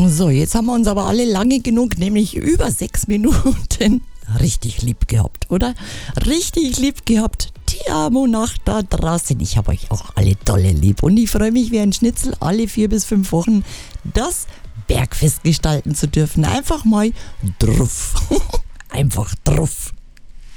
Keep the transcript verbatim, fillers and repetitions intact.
So, jetzt haben wir uns aber alle lange genug, nämlich über sechs Minuten, richtig lieb gehabt, oder? Richtig lieb gehabt. Ti amo nach da draußen. Ich habe euch auch alle dolle lieb und ich freue mich wie ein Schnitzel, alle vier bis fünf Wochen das Bergfest gestalten zu dürfen. Einfach mal drauf. Einfach drauf.